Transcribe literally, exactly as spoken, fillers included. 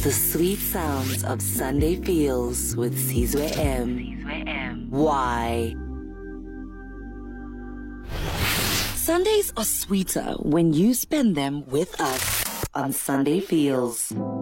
The sweet sounds of Sunday Feels with Sizwe M. Why? Sundays are sweeter when you spend them with us on Sunday Feels.